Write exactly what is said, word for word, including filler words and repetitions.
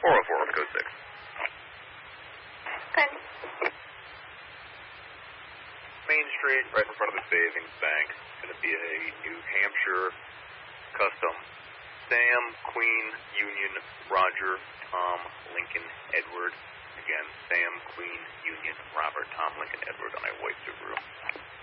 four oh four on the code six. Good. Main Street, right in front of the Savings Bank. It's going to be a New Hampshire custom. Sam, Queen, Union, Roger, Tom, Lincoln, Edward. Again, Sam, Queen, Union, Robert, Tom, Lincoln, Edward on a white Subaru.